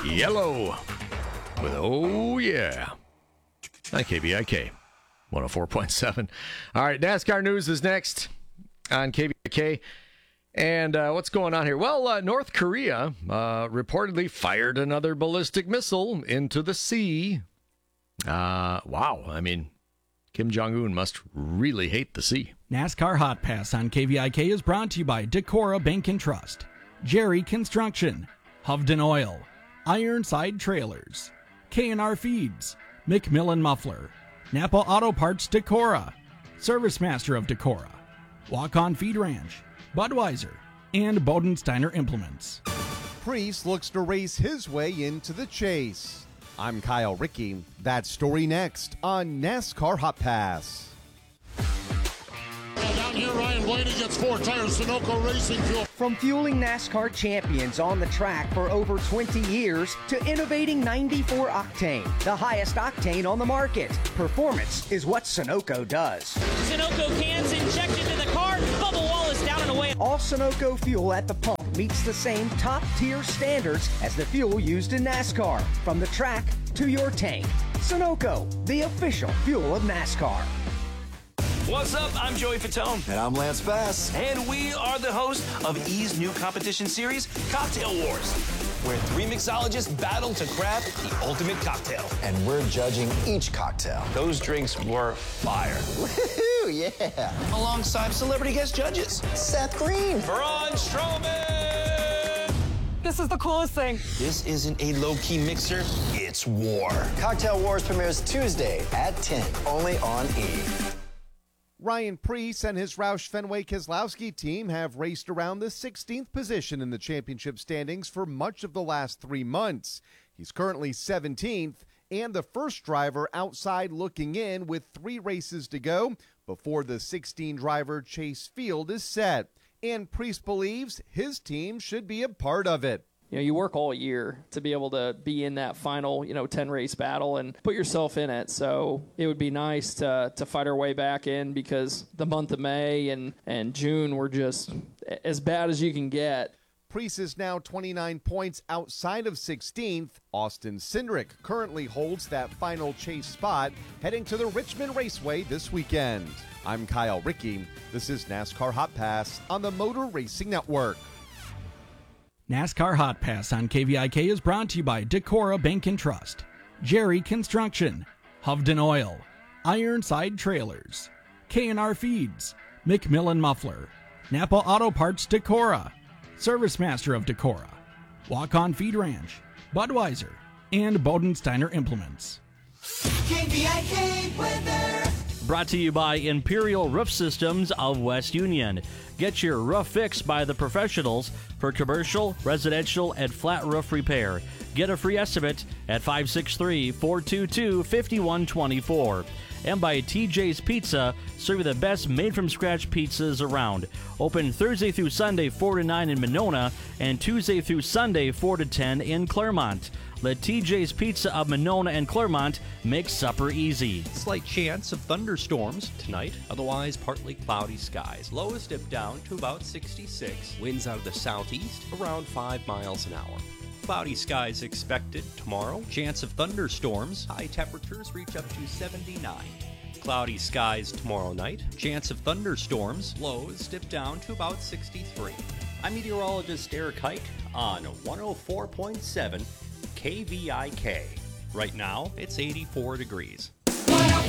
Yellow with Oh Yeah on KVIK 104.7. All right, NASCAR news is next on KVIK. And what's going on here? Well, North Korea reportedly fired another ballistic missile into the sea. Wow. I mean, Kim Jong-un must really hate the sea. NASCAR Hot Pass on KVIK is brought to you by Decorah Bank and Trust, Jerry Construction, Hovden Oil, Ironside Trailers, K&R Feeds, McMillan Muffler, Napa Auto Parts Decorah, Service Master of Decorah, Walk-On Feed Ranch, Budweiser, and Bodensteiner Implements. Priest looks to race his way into the chase. I'm Kyle Rickey. That story next on NASCAR Hot Pass. Down here, Ryan Blaney gets 4 tires, Sunoco Racing Fuel. From fueling NASCAR champions on the track for over 20 years to innovating 94 octane, the highest octane on the market. Performance is what Sunoco does. Sunoco cans injected into the car, bubble wall is down and away. All Sunoco fuel at the pump meets the same top-tier standards as the fuel used in NASCAR. From the track to your tank. Sunoco, the official fuel of NASCAR. What's up? I'm Joey Fatone. And I'm Lance Bass. And we are the host of E's new competition series, Cocktail Wars, where 3 mixologists battle to craft the ultimate cocktail. And we're judging each cocktail. Those drinks were fire. Woohoo, yeah. Alongside celebrity guest judges. Seth Green. Braun Strowman. This is the coolest thing. This isn't a low-key mixer, it's war. Cocktail Wars premieres Tuesday at 10, only on E! Ryan Preece and his Roush Fenway Keselowski team have raced around the 16th position in the championship standings for much of the last 3 months. He's currently 17th and the first driver outside looking in with 3 races to go before the 16-driver Chase Field is set. And Preece believes his team should be a part of it. You know, you work all year to be able to be in that final, 10-race battle and put yourself in it. So it would be nice to fight our way back in because the month of May and June were just as bad as you can get. Preece is now 29 points outside of 16th. Austin Cindric currently holds that final Chase spot heading to the Richmond Raceway this weekend. I'm Kyle Rickey. This is NASCAR Hot Pass on the Motor Racing Network. NASCAR Hot Pass on KVIK is brought to you by Decorah Bank and Trust, Jerry Construction, Hovden Oil, Ironside Trailers, K&R Feeds, McMillan Muffler, Napa Auto Parts Decorah, Service Master of Decorah, Walk-On Feed Ranch, Budweiser, and Bodensteiner Implements. KVIK weather. Brought to you by Imperial Roof Systems of West Union. Get your roof fixed by the professionals for commercial, residential, and flat roof repair. Get a free estimate at 563-422-5124. And by TJ's Pizza, serving the best made-from-scratch pizzas around. Open Thursday through Sunday 4 to 9 in Monona and Tuesday through Sunday 4 to 10 in Claremont. Let TJ's Pizza of Monona and Claremont make supper easy. Slight chance of thunderstorms tonight, otherwise partly cloudy skies. Lows dip down to about 66. Winds out of the southeast around 5 miles an hour. Cloudy skies expected tomorrow. Chance of thunderstorms. High temperatures reach up to 79. Cloudy skies tomorrow night. Chance of thunderstorms. Lows dip down to about 63. I'm meteorologist Eric Hike on 104.7 KVIK. Right now, it's 84 degrees.